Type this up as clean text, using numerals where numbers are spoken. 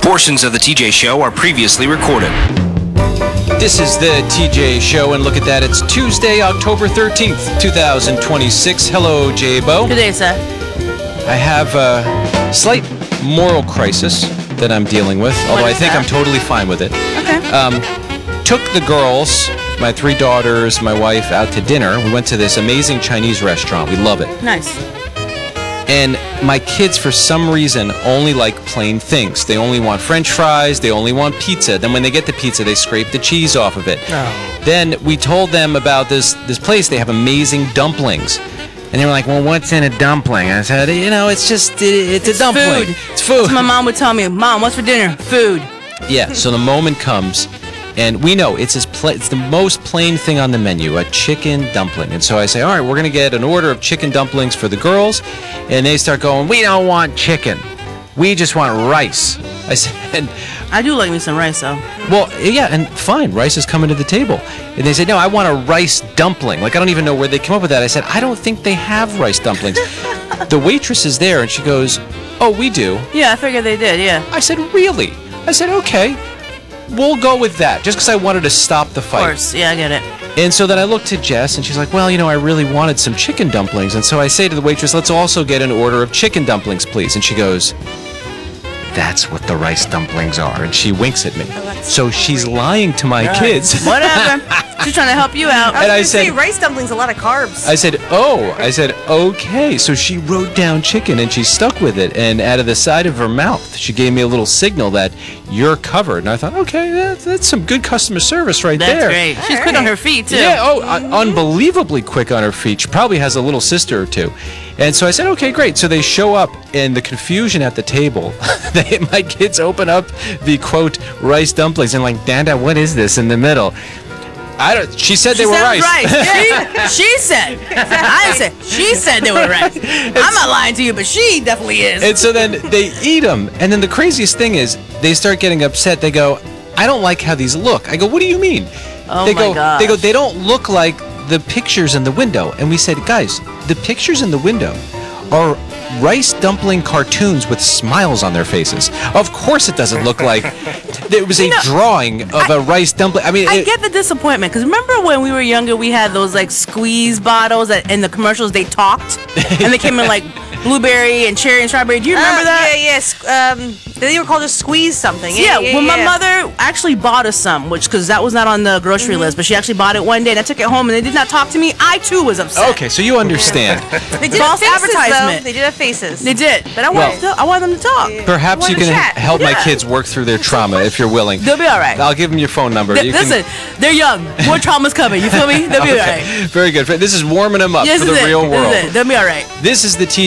Portions of the TJ Show are previously recorded. This is the TJ Show, and look at that. It's Tuesday, October 13th, 2026. Hello, J-Bo. Good day, sir. I have a slight moral crisis that I'm dealing with, although I think I'm totally fine with it. Okay. Took the girls, my 3 daughters, my wife, out to dinner. We went to this amazing Chinese restaurant. We love it. Nice. And my kids, for some reason, only like plain things. They only want French fries. They only want pizza. Then when they get the pizza, they scrape the cheese off of it. Oh. Then we told them about this place. They have amazing dumplings. And they were like, well, what's in a dumpling? I said, it's just, it's a dumpling. Food. It's food. So my mom would tell me, Mom, what's for dinner? Food. Yeah, so the moment comes, and we know it's the most plain thing on the menu, a chicken dumpling. And so I say, all right, we're going to get an order of chicken dumplings for the girls. And they start going, we don't want chicken. We just want rice. I said, I do like me some rice, though. well, yeah, and fine, rice is coming to the table. And they said, no, I want a rice dumpling. Like, I don't even know where they came up with that. I said, I don't think they have rice dumplings. The waitress is there, and she goes, oh, we do. Yeah, I figured they did, yeah. I said, really? I said, okay, we'll go with that, just because I wanted to stop the Of fight. course, yeah, I get it. And so then I looked to Jess, and she's like, well, I really wanted some chicken dumplings. And so I say to the waitress, let's also get an order of chicken dumplings, please. And she goes, that's what the rice dumplings are. And she winks at me. So she's lying to my kids. Whatever. She's trying to help you out. And I was gonna said, say, rice dumplings, a lot of carbs. I said, okay. So she wrote down chicken and she stuck with it. And out of the side of her mouth, she gave me a little signal that you're covered. And I thought, okay, that's some good customer service right That's there. great. She's quick on her feet, too. Yeah, unbelievably quick on her feet. She probably has a little sister or two. And so I said, okay, great. So they show up, and the confusion at the table, my kids open up the, quote, rice dumplings, and like, Dada, what is this in the middle? She said they were rice. She said. I said. She said they were rice. I'm not lying to you, but she definitely is. And so then they eat them. And then the craziest thing is they start getting upset. They go, I don't like how these look. I go, what do you mean? Oh, they my go, gosh. They go, they don't look like the pictures in the window. And we said, guys, the pictures in the window are rice dumpling cartoons with smiles on their faces. Of course it doesn't look like there was a drawing of a rice dumpling. I mean, I get the disappointment, because remember when we were younger, we had those like squeeze bottles that in the commercials they talked, and they came in like blueberry and cherry and strawberry. Do you remember that? Yeah, yes. They were called a squeeze something. Yeah, my mother actually bought us some, because that was not on the grocery list, but she actually bought it one day, and I took it home, and they did not talk to me. I, too, was upset. okay, so you understand. They did False have faces, advertisement. though. They did have faces. They did, but I want them to talk. Perhaps you Wanna can chat. help my Yeah. kids work through their trauma if you're willing. They'll be all right. I'll give them your phone number. You can- Listen, they're young. More trauma's coming. You feel me? They'll be all right. Very good. This is warming them up Yes, for the this is it. real This is world. it. They'll be all right. This is the